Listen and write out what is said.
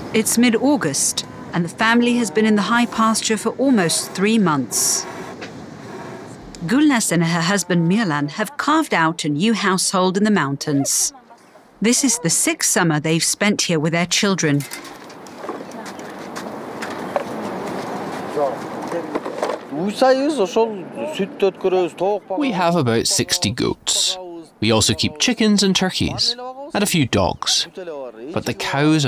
It's mid-August, and the family has been in the high pasture for almost 3 months. Gulnaz and her husband Mirlan have carved out a new household in the mountains. This is the 6th summer they've spent here with their children. We have about 60 goats. We also keep chickens and turkeys, and a few dogs. But the cows